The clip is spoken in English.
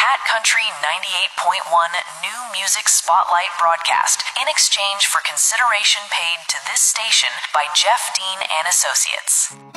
Cat Country 98.1 New Music Spotlight broadcast in exchange for consideration paid to this station by Jeff Dean and Associates.